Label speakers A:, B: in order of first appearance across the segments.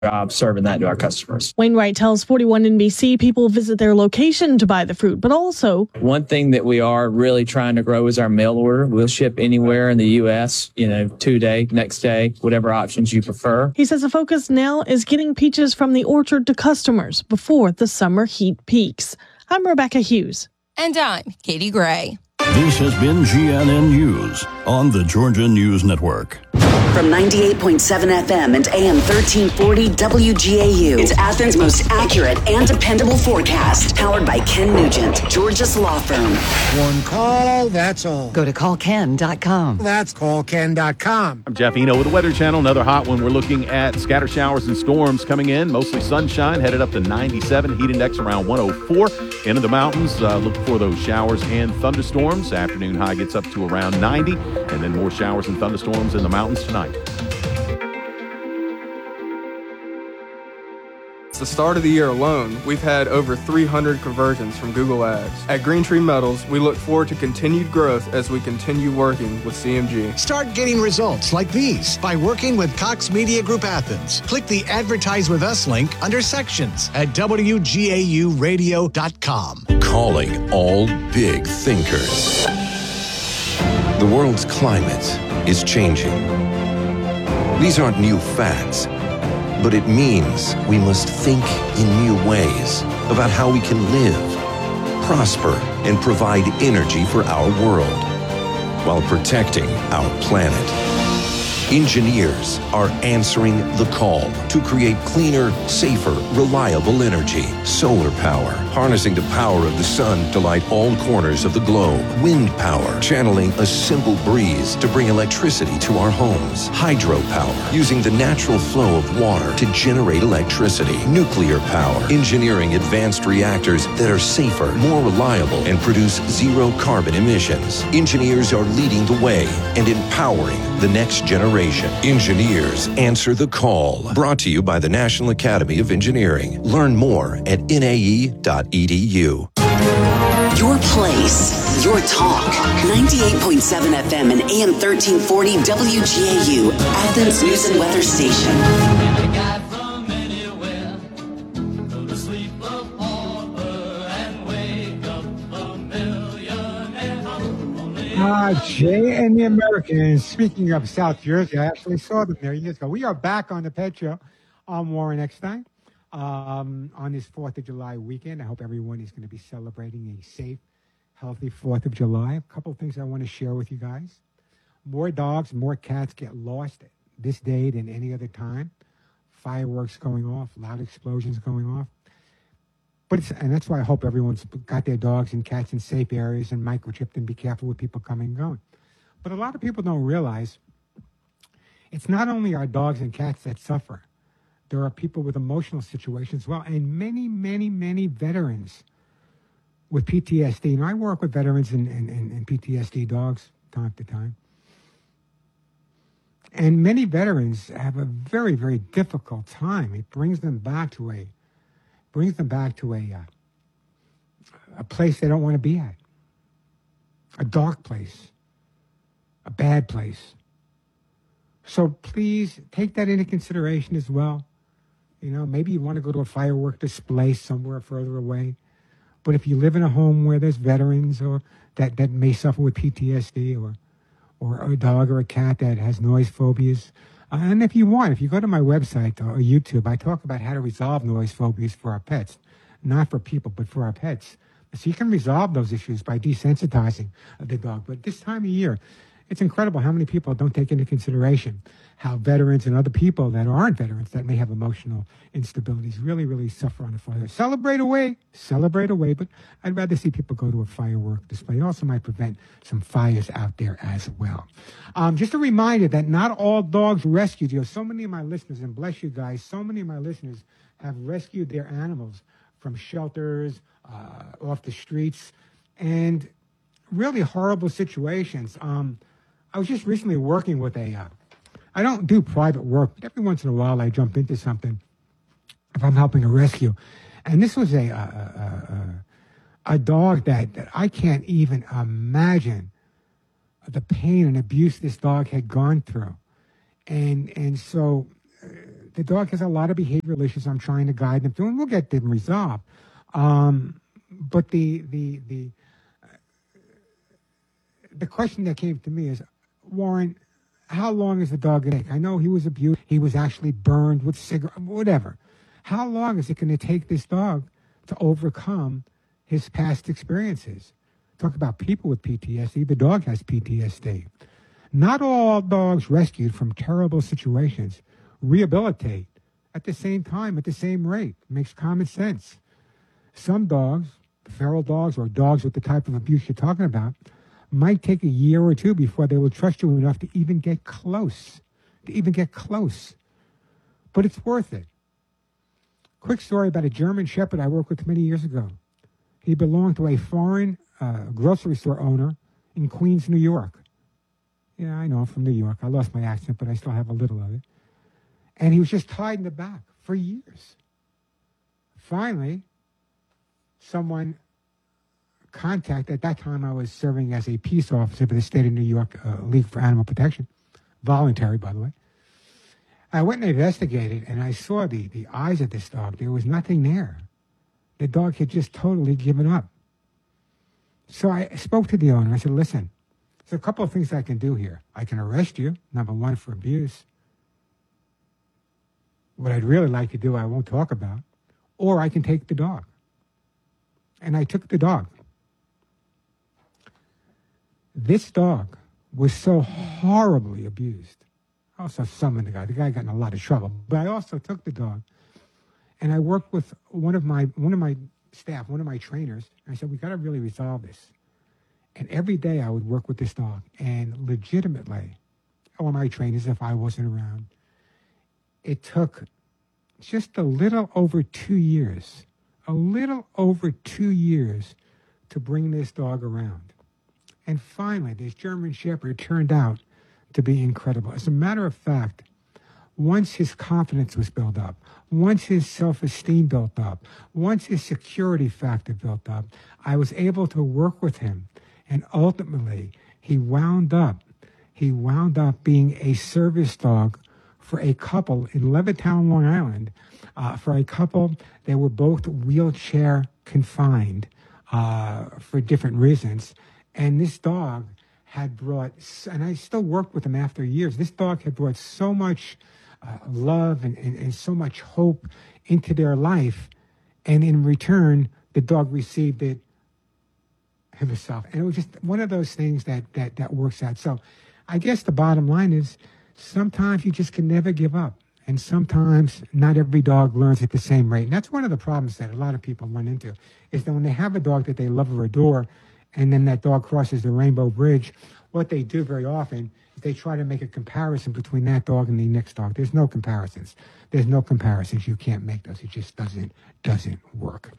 A: job serving that to our customers.
B: Wainwright tells 41 NBC people visit their location to buy the fruit, but also
A: one thing that we are really trying to grow is our mail order. We'll ship anywhere in the U.S., 2-day, next day, whatever options you prefer.
B: He says the focus now is getting peaches from the orchard to customers before the summer heat peaks. I'm Rebecca Hughes.
C: And I'm Katie Gray.
D: This has been GNN News on the Georgia News Network.
E: From 98.7 FM and AM 1340 WGAU, it's Athens' most accurate and dependable forecast. Powered by Ken Nugent, Georgia's law firm.
F: One call, that's all.
G: Go to callken.com.
F: That's callken.com.
H: I'm Jeff Eno with the Weather Channel. Another hot one. We're looking at scattered showers and storms coming in. Mostly sunshine, headed up to 97. Heat index around 104. Into the mountains, look for those showers and thunderstorms. Afternoon high gets up to around 90. And then more showers and thunderstorms in the mountains tonight.
I: Since the start of the year alone, we've had over 300 conversions from Google Ads. At Green Tree Metals, we look forward to continued growth as we continue working with CMG.
J: Start getting results like these by working with Cox Media Group Athens. Click the Advertise With Us link under Sections at WGAUradio.com.
K: Calling all big thinkers. The world's climate is changing. These aren't new facts, but it means we must think in new ways about how we can live, prosper, and provide energy for our world while protecting our planet. Engineers are answering the call to create cleaner, safer, reliable energy. Solar power, harnessing the power of the sun to light all corners of the globe. Wind power, channeling a simple breeze to bring electricity to our homes. Hydropower, using the natural flow of water to generate electricity. Nuclear power, engineering advanced reactors that are safer, more reliable, and produce zero carbon emissions. Engineers are leading the way and empowering the next generation. Engineers answer the call. Brought to you by the National Academy of Engineering. Learn more at nae.edu.
E: Your place, your talk. 98.7 FM and AM 1340 WGAU, Athens News and Weather Station.
F: Jay and the Americans. Speaking of South Jersey, I actually saw them there years ago. We are back on the Pet Show. I'm Warren Eckstein. On this 4th of July weekend, I hope everyone is going to be celebrating a safe, healthy 4th of July. A couple of things I want to share with you guys. More dogs, more cats get lost this day than any other time. Fireworks going off, loud explosions going off. And that's why I hope everyone's got their dogs and cats in safe areas and microchipped and be careful with people coming and going. But a lot of people don't realize it's not only our dogs and cats that suffer. There are people with emotional situations as well, and many, many, many veterans with PTSD. I work with veterans and PTSD dogs time to time. And many veterans have a very, very difficult time. It brings them back to a place they don't want to be at, a dark place, a bad place. So please take that into consideration as well. Maybe you want to go to a firework display somewhere further away. But if you live in a home where there's veterans or that may suffer with PTSD or a dog or a cat that has noise phobias, and if you go to my website or YouTube, I talk about how to resolve noise phobias for our pets, not for people, but for our pets. So you can resolve those issues by desensitizing the dog. But this time of year, it's incredible how many people don't take into consideration how veterans and other people that aren't veterans that may have emotional instabilities really, really suffer on the fire. Celebrate away, but I'd rather see people go to a firework display. It also might prevent some fires out there as well. Just a reminder that not all dogs rescued. So many of my listeners, and bless you guys, so many of my listeners have rescued their animals from shelters, off the streets, and really horrible situations. I was just recently working with I don't do private work, but every once in a while I jump into something if I'm helping a rescue. And this was a dog that I can't even imagine the pain and abuse this dog had gone through. And so the dog has a lot of behavioral issues I'm trying to guide them through, and we'll get them resolved. But the question that came to me is, Warren, how long is the dog going to take? I know he was abused. He was actually burned with cigarette, whatever. How long is it going to take this dog to overcome his past experiences? Talk about people with PTSD. The dog has PTSD. Not all dogs rescued from terrible situations rehabilitate at the same time, at the same rate. It makes common sense. Some dogs, feral dogs or dogs with the type of abuse you're talking about, might take a year or two before they will trust you enough to even get close. But it's worth it. Quick story about a German Shepherd I worked with many years ago. He belonged to a foreign grocery store owner in Queens, New York. Yeah, I know, I'm from New York. I lost my accent, but I still have a little of it. And he was just tied in the back for years. Finally, someone contacted, at that time I was serving as a peace officer for the state of New York League for Animal Protection, voluntary, by the way. I went and investigated, and I saw the eyes of this dog. There was nothing there. The dog had just totally given up. So I spoke to the owner. I said, listen, there's a couple of things I can do here. I can arrest you, number one, for abuse. What I'd really like to do, I won't talk about. Or I can take the dog. And I took the dog. This dog was so horribly abused. I also summoned the guy. The guy got in a lot of trouble. But I also took the dog, and I worked with one of my staff, one of my trainers. And I said, we got to really resolve this. And every day I would work with this dog, and legitimately, or my trainers if I wasn't around, it took just a little over 2 years to bring this dog around. And finally, this German Shepherd turned out to be incredible. As a matter of fact, once his confidence was built up, once his self-esteem built up, once his security factor built up, I was able to work with him. And ultimately, he wound up being a service dog for a couple in Levittown, Long Island, for a couple that were both wheelchair confined for different reasons. And this dog had brought, and I still work with him after years, this dog had brought so much love and so much hope into their life. And in return, the dog received it himself. And it was just one of those things that works out. So I guess the bottom line is sometimes you just can never give up. And sometimes not every dog learns at the same rate. And that's one of the problems that a lot of people run into, is that when they have a dog that they love or adore, and then that dog crosses the rainbow bridge, what they do very often is they try to make a comparison between that dog and the next dog. There's no comparisons. You can't make those. It just doesn't work.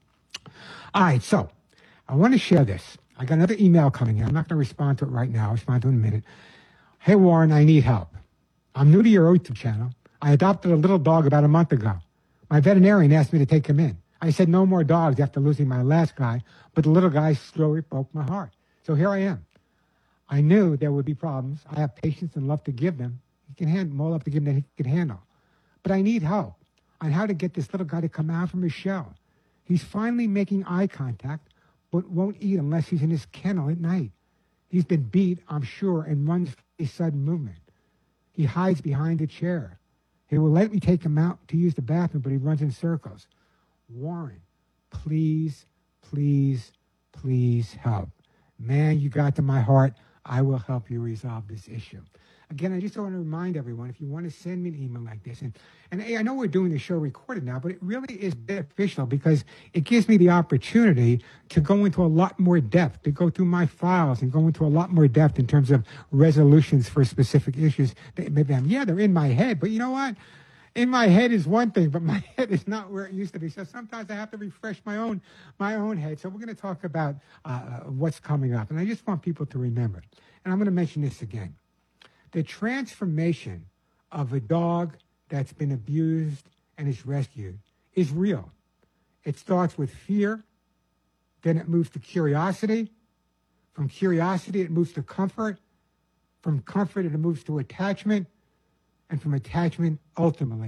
F: All right, so I want to share this. I got another email coming in. I'm not going to respond to it right now. I'll respond to it in a minute. Hey, Warren, I need help. I'm new to your YouTube channel. I adopted a little dog about a month ago. My veterinarian asked me to take him in. I said no more dogs after losing my last guy, but the little guy slowly broke my heart. So here I am. I knew there would be problems. I have patience and love to give them. He can handle more love to give them than he can handle. But I need help on how to get this little guy to come out from his shell. He's finally making eye contact, but won't eat unless he's in his kennel at night. He's been beat, I'm sure, and runs a sudden movement. He hides behind a chair. He will let me take him out to use the bathroom, but he runs in circles. Warren, please, please, please help. Man, you got to my heart. I will help you resolve this issue. Again, I just want to remind everyone, if you want to send me an email like this, and I know we're doing the show recorded now, but it really is beneficial because it gives me the opportunity to go into a lot more depth, to go through my files and go into a lot more depth in terms of resolutions for specific issues. Maybe they're in my head, but you know what? In my head is one thing, but my head is not where it used to be. So sometimes I have to refresh my own head. So we're going to talk about what's coming up. And I just want people to remember, and I'm going to mention this again. The transformation of a dog that's been abused and is rescued is real. It starts with fear, then it moves to curiosity. From curiosity, it moves to comfort. From comfort, it moves to attachment. And from attachment, ultimately,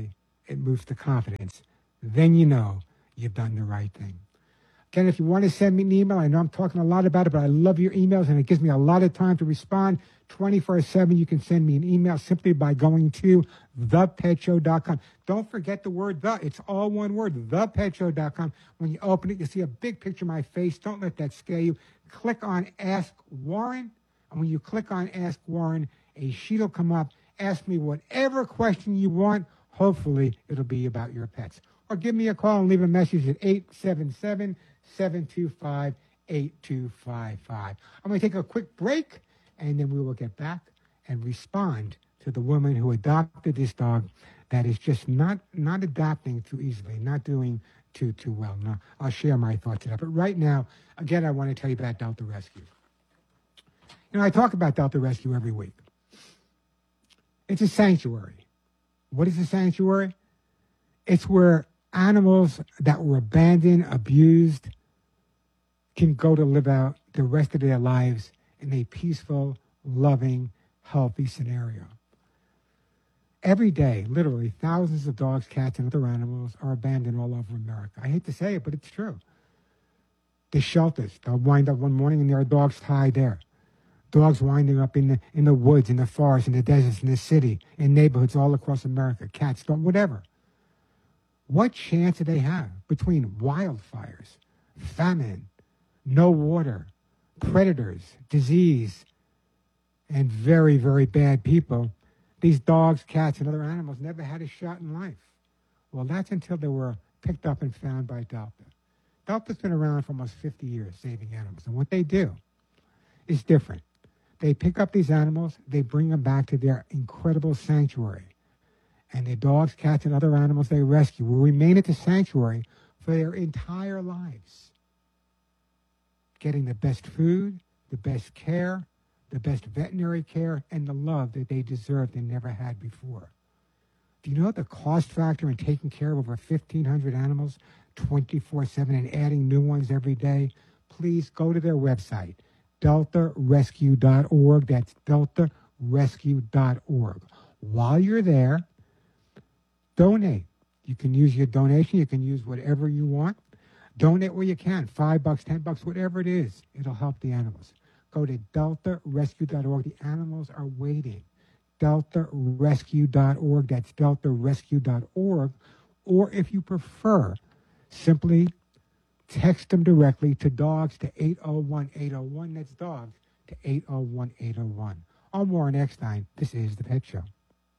F: it moves to confidence. Then you know you've done the right thing. Again, if you want to send me an email, I know I'm talking a lot about it, but I love your emails, and it gives me a lot of time to respond 24/7. You can send me an email simply by going to thepetshow.com. Don't forget the word the. It's all one word, thepetshow.com. When you open it, you'll see a big picture of my face. Don't let that scare you. Click on Ask Warren, and when you click on Ask Warren, a sheet will come up. Ask me whatever question you want. Hopefully, it'll be about your pets. Or give me a call and leave a message at 877-725-8255. I'm going to take a quick break, and then we will get back and respond to the woman who adopted this dog that is just not adapting too easily, not doing too well. Now, I'll share my thoughts on that. But right now, again, I want to tell you about Delta Rescue. You know, I talk about Delta Rescue every week. It's a sanctuary. What is a sanctuary? It's where animals that were abandoned, abused, can go to live out the rest of their lives in a peaceful, loving, healthy scenario. Every day, literally, thousands of dogs, cats, and other animals are abandoned all over America. I hate to say it, but it's true. The shelters, they'll wind up one morning and there are dogs tied there. Dogs winding up in the woods, in the forests, in the deserts, in the city, in neighborhoods all across America. Cats, dogs, whatever. What chance do they have between wildfires, famine, no water, predators, disease, and very, very bad people? These dogs, cats, and other animals never had a shot in life. Well, that's until they were picked up and found by Delta. Delta's been around for almost 50 years saving animals, and what they do is different. They pick up these animals, they bring them back to their incredible sanctuary. And the dogs, cats, and other animals they rescue will remain at the sanctuary for their entire lives, getting the best food, the best care, the best veterinary care, and the love that they deserve they never had before. Do you know the cost factor in taking care of over 1,500 animals 24/7 and adding new ones every day? Please go to their website, deltarescue.org. That's deltarescue.org. While you're there, donate. You can use your donation. You can use whatever you want. Donate where you can, $5, $10, whatever it is. It'll help the animals. Go to deltarescue.org. The animals are waiting. deltarescue.org. That's deltarescue.org. Or if you prefer, simply text them directly to dogs to 801-801. That's dogs to 801-801. I'm Warren Eckstein. This is The Pet Show.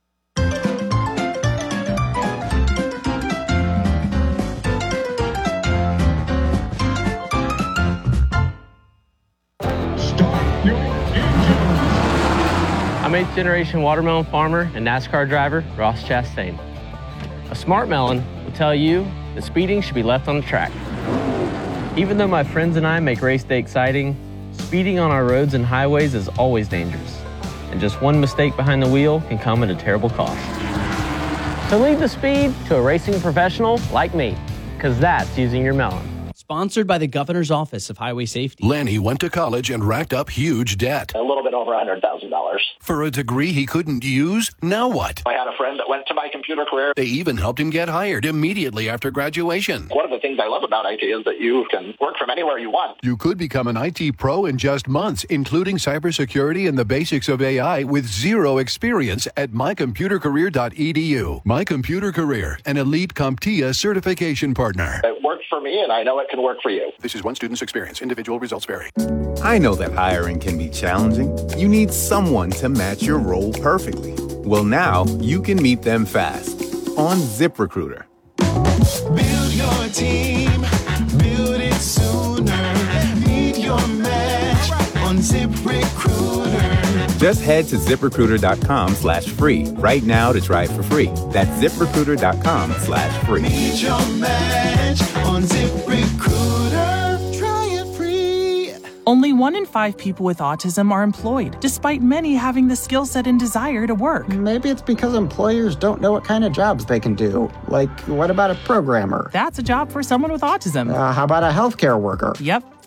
L: I'm 8th generation watermelon farmer and NASCAR driver Ross Chastain. A smart melon will tell you that speeding should be left on the track. Even though my friends and I make race day exciting, speeding on our roads and highways is always dangerous. And just one mistake behind the wheel can come at a terrible cost. So leave the speed to a racing professional like me, because that's using your melon.
M: Sponsored by the Governor's Office of Highway Safety.
D: Lenny went to college and racked up huge debt.
N: A little bit over $100,000.
D: For a degree he couldn't use? Now what?
N: I had a friend that went to My Computer Career.
D: They even helped him get hired immediately after graduation.
N: One of the things I love about IT is that you can work from anywhere you want.
D: You could become an IT pro in just months, including cybersecurity and the basics of AI with zero experience at mycomputercareer.edu. My Computer Career, an elite CompTIA certification partner.
N: It worked for me, and I know it can work for you.
D: This is one student's experience. Individual results vary.
O: I know that hiring can be challenging. You need someone to match your role perfectly. Well, now you can meet them fast on ZipRecruiter.
P: Build your team, build it sooner. Meet your match on ZipRecruiter.
O: Just head to ZipRecruiter.com/free right now to try it for free. That's ZipRecruiter.com/free.
P: Meet your match on ZipRecruiter. Try it free.
Q: Only 1 in 5 people with autism are employed, despite many having the skill set and desire to work.
R: Maybe it's because employers don't know what kind of jobs they can do. Like, what about a programmer?
Q: That's a job for someone with autism.
R: How about a healthcare worker?
Q: Yep,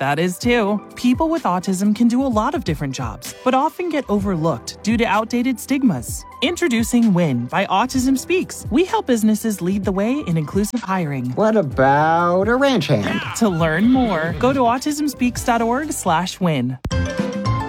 Q: That is too. People with autism can do a lot of different jobs, but often get overlooked due to outdated stigmas. Introducing WIN by Autism Speaks. We help businesses lead the way in inclusive hiring.
R: What about a ranch hand?
Q: To learn more, go to autismspeaks.org/win.